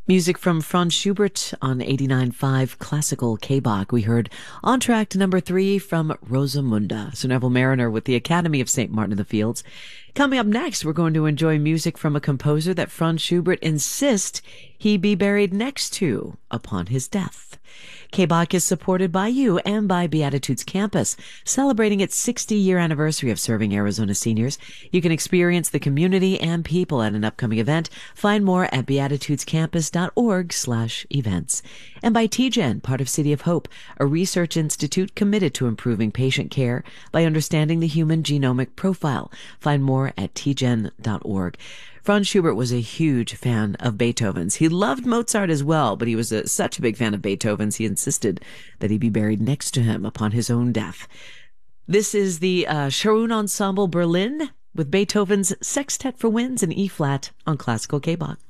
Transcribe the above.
Music from Franz Schubert on 89.5 Classical K-Bach. We heard Entr'acte number 3 from Rosamunda. Sir Neville Mariner with the Academy of St. Martin in the Fields. Coming up next, we're going to enjoy music from a composer that Franz Schubert insists he be buried next to upon his death. K-Bach is supported by you and by Beatitudes Campus, celebrating its 60-year anniversary of serving Arizona seniors. You can experience the community and people at an upcoming event. Find more at beatitudescampus.org/events. And by TGen, part of City of Hope, a research institute committed to improving patient care by understanding the human genomic profile. Find more at tgen.org. Franz Schubert was a huge fan of Beethoven's. He loved Mozart as well, but he was such a big fan of Beethoven's, he insisted that he be buried next to him upon his own death. This is the Scharoun Ensemble Berlin with Beethoven's Sextet for Winds in E-flat on Classical K-Bach.